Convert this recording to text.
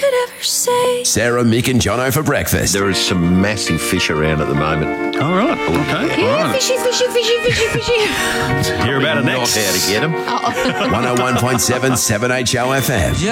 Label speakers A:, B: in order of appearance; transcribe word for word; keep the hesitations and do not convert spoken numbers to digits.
A: should ever say.
B: Sarah, Mick and Jono for breakfast.
C: There is some massive fish around at the moment.
D: All right. Okay.
A: Yeah,
D: All right.
A: fishy, fishy, fishy, fishy, fishy.
D: Hear about it next.
C: Not how to get them.
B: one oh one point seven, seven H O F M.